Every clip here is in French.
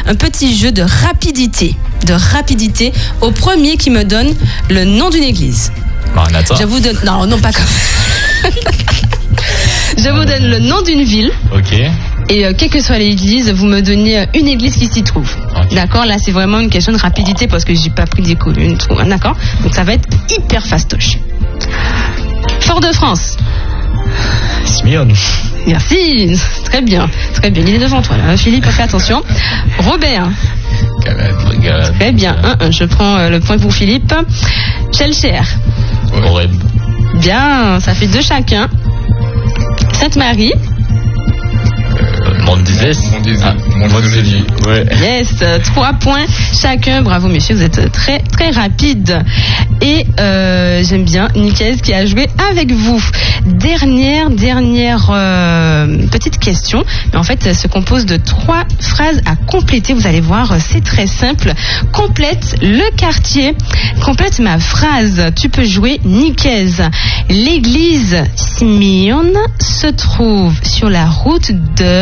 un petit jeu de rapidité au premier qui me donne le nom d'une église. Maranatha. Je vous donne... Non, pas comme... Je vous donne le nom d'une ville. Ok. Et quelle que soit l'église, vous me donnez une église qui s'y trouve. Okay. D'accord? Là, c'est vraiment une question de rapidité parce que j'ai pas pris des communes. D'accord? Donc ça va être hyper fastoche. Fort-de-France. Smyrne. Merci. Très bien. Il est devant toi, là. Philippe, fais attention. Robert. Très bien. Je prends le point pour Philippe. Chelcher. Horeb. Bien. Ça fait 2 chacun. Sainte-Marie. Montdésès. Montdésès. Ouais. Yes, 3 points chacun. Bravo messieurs, vous êtes très très rapides. Et j'aime bien Nicaise qui a joué avec vous. Dernière petite question. Mais en fait, elle se compose de 3 phrases à compléter. Vous allez voir, c'est très simple. Complète le quartier. Complète ma phrase. Tu peux jouer Nicaise. L'église Smyrne se trouve sur la route de...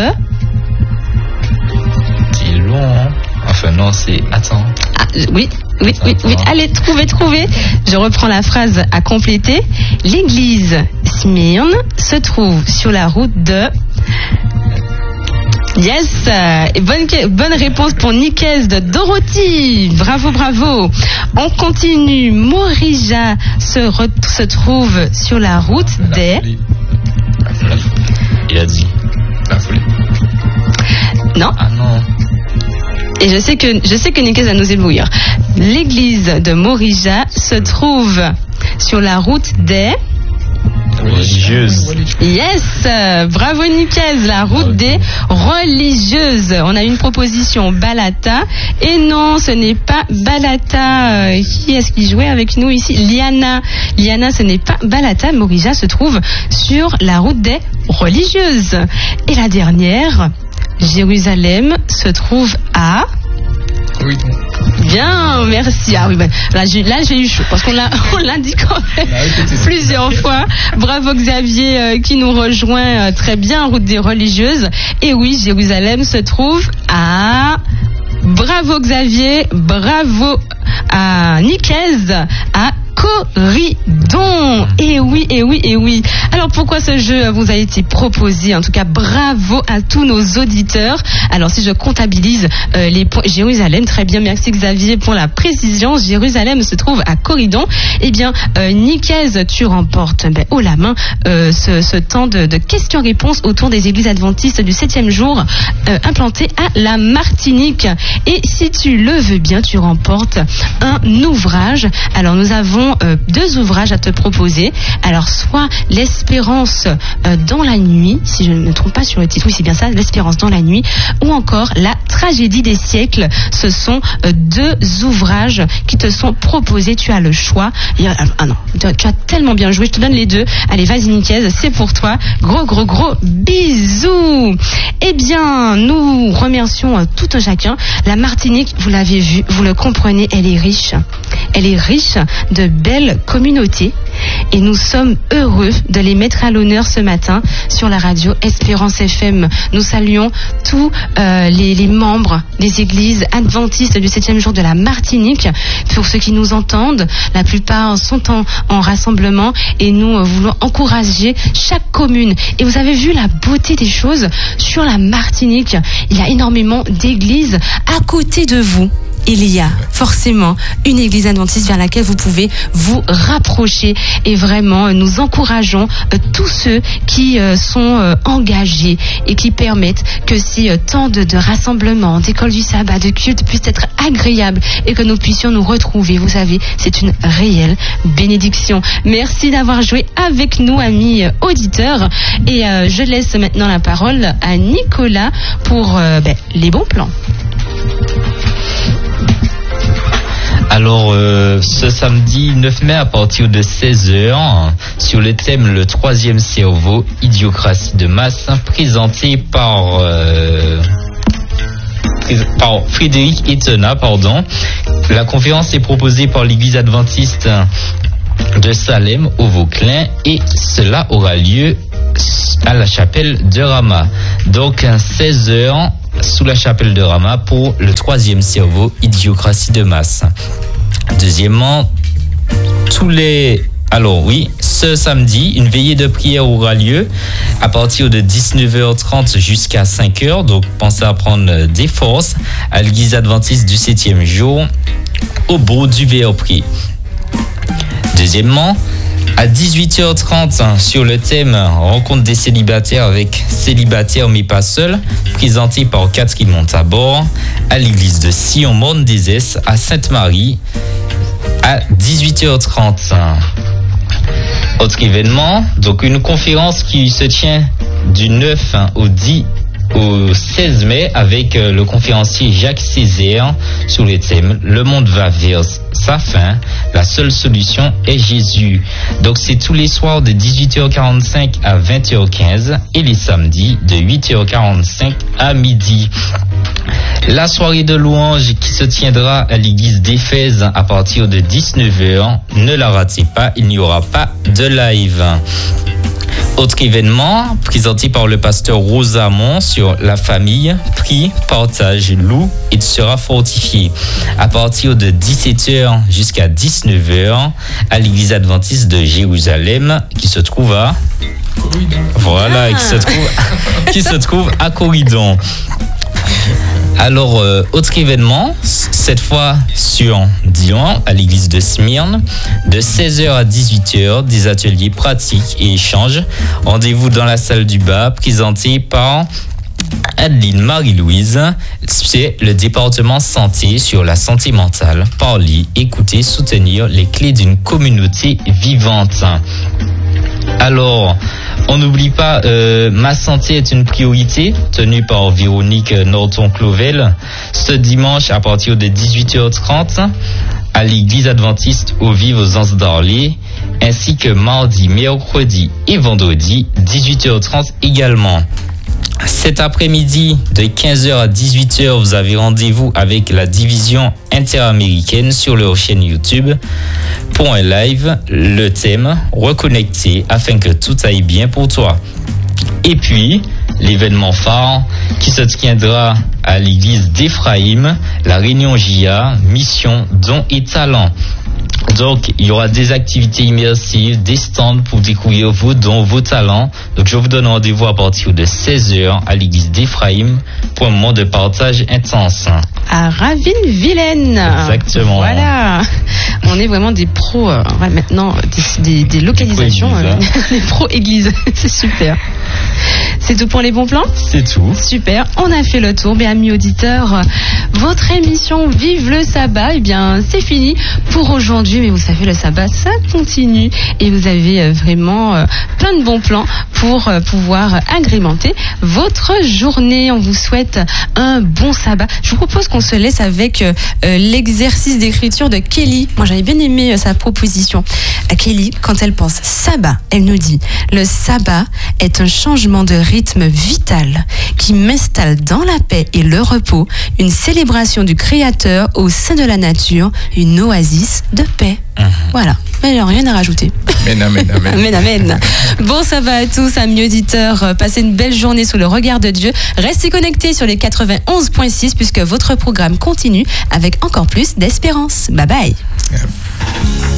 C'est long, hein? Enfin non, c'est... Attends. Ah, oui. Allez, trouvez. Je reprends la phrase à compléter. L'église Smyrne se trouve sur la route de... Yes, bonne réponse pour Nicaise de Dorothy. Bravo. On continue. Morija se trouve sur la route des... Il a dit. La folie. Non. Ah non. Et je sais que Nicaise va nous éblouir. L'église de Morija se trouve sur la route des... Religieuses. Yes, bravo Nicaise, la route des religieuses. On a une proposition, Balata. Et non, ce n'est pas Balata. Qui est-ce qui jouait avec nous ici? Liana, ce n'est pas Balata. Morija se trouve sur la route des religieuses. Et la dernière, Jérusalem se trouve à... Oui. Bien, merci. Ah oui, ben, là j'ai eu chaud parce qu'on l'a dit quand même plusieurs fois. Bravo Xavier qui nous rejoint très bien, route des religieuses. Et oui, Jérusalem se trouve à... Bravo Xavier, bravo à Nicaise, à Corridon. Et oui. Alors pourquoi ce jeu vous a été proposé? En tout cas, bravo à tous nos auditeurs. Alors si je comptabilise les points, Jérusalem, très bien, merci Xavier pour la précision. Jérusalem se trouve à Corridon. Eh bien, Nicaise, tu remportes haut la main ce temps de questions-réponses autour des églises adventistes du 7e jour implantées à la Martinique. Et si tu le veux bien, tu remportes un ouvrage. Alors nous avons 2 ouvrages à te proposer. Alors soit l'espérance dans la nuit, si je ne me trompe pas sur le titre, oui c'est bien ça, l'espérance dans la nuit, ou encore la tragédie des siècles. Ce sont 2 ouvrages qui te sont proposés. Tu as le choix. Ah non, tu as tellement bien joué. Je te donne les 2. Allez, vas-y Nicaise, c'est pour toi. Gros bisous. Eh bien, nous remercions tout un chacun. La Martinique, vous l'avez vu, vous le comprenez, elle est riche. Elle est riche de belles communautés et nous sommes heureux de les mettre à l'honneur ce matin sur la radio Espérance FM. Nous saluons tous les membres des églises adventistes du 7e jour de la Martinique. Pour ceux qui nous entendent, la plupart sont en rassemblement et nous voulons encourager chaque commune. Et vous avez vu la beauté des choses sur la Martinique. Il y a énormément d'églises à côté de vous. Il y a forcément une église adventiste vers laquelle vous pouvez vous rapprocher. Et vraiment, nous encourageons tous ceux qui sont engagés et qui permettent que ces temps de rassemblement, d'école du sabbat, de culte puissent être agréables et que nous puissions nous retrouver. Vous savez, c'est une réelle bénédiction. Merci d'avoir joué avec nous, amis auditeurs. Et je laisse maintenant la parole à Nicolas pour les bons plans. Alors, ce samedi 9 mai à partir de 16h, sur le thème Le troisième cerveau, idiocratie de masse, présenté par Frédéric Etena, La conférence est proposée par l'église adventiste de Salem au Vauclin et cela aura lieu à la chapelle de Rama. Donc, 16h, sous la chapelle de Rama pour le 3e cerveau Idiocratie de masse. Deuxièmement, ce samedi, une veillée de prière aura lieu à partir de 19h30 jusqu'à 5h. Donc, pensez à prendre des forces à l'église adventiste du 7e jour au bout du Verprix. Deuxièmement, à 18h30 sur le thème Rencontre des célibataires avec célibataires mais pas seuls, présenté par Catherine Montabor à l'église de Sion-Morne-des-Esses à Sainte-Marie à 18h30. Autre événement, donc une conférence qui se tient du 9 au 16 mai avec le conférencier Jacques Césaire sur le thème Le monde va vers sa fin, la seule solution est Jésus. Donc c'est tous les soirs de 18h45 à 20h15 et les samedis de 8h45 à midi. La soirée de louange qui se tiendra à l'église d'Éphèse à partir de 19h, ne la ratez pas, il n'y aura pas de live. Autre événement, présenté par le pasteur Rosamond sur la famille, prie, partage, loue et sera fortifié. À partir de 17h jusqu'à 19h, à l'église adventiste de Jérusalem, qui se trouve à... Voilà, qui se trouve à Corridon. Alors, autre événement, cette fois sur Dion, à l'église de Smyrne, de 16h à 18h, des ateliers pratiques et échanges. Rendez-vous dans la salle du bas, présenté par Adeline Marie-Louise. C'est le département santé sur la santé mentale. Parler, écouter, soutenir les clés d'une communauté vivante. Alors, on n'oublie pas, Ma santé est une priorité, tenue par Véronique Norton-Clovel, ce dimanche à partir de 18h30 à l'église adventiste au Vive aux Anses d'Arlé, ainsi que mardi, mercredi et vendredi, 18h30 également. Cet après-midi, de 15h à 18h, vous avez rendez-vous avec la division interaméricaine sur leur chaîne YouTube pour un live, le thème « Reconnecter afin que tout aille bien pour toi ». Et puis, l'événement phare qui se tiendra à l'église d'Éphraïm, la réunion JA, mission, dons et talents. Donc, il y aura des activités immersives, des stands pour découvrir vos dons, vos talents. Donc, je vous donne rendez-vous à partir de 16h à l'église d'Éphraïm pour un moment de partage intense. À Ravine-Vilaine. Exactement. Voilà. On est vraiment des pros, maintenant, des localisations, des pros églises. C'est super. C'est tout pour les bons plans ? C'est tout. Super, on a fait le tour. Bien, amis auditeurs, votre émission Vive le sabbat, eh bien, c'est fini pour aujourd'hui. Mais vous savez, le sabbat, ça continue. Et vous avez vraiment plein de bons plans pour pouvoir agrémenter votre journée. On vous souhaite un bon sabbat. Je vous propose qu'on se laisse avec l'exercice d'écriture de Kelly. Moi, j'avais bien aimé sa proposition. Kelly, quand elle pense sabbat, elle nous dit « Le sabbat est un changement de rythme vital qui m'installe dans la paix et le repos, une célébration du Créateur au sein de la nature, une oasis de paix. » Voilà, mais il n'y a rien à rajouter. Amen. Bon sabbat à tous, amis auditeurs. Passez une belle journée sous le regard de Dieu. Restez connectés sur les 91.6 puisque votre programme continue avec encore plus d'espérance. Bye bye.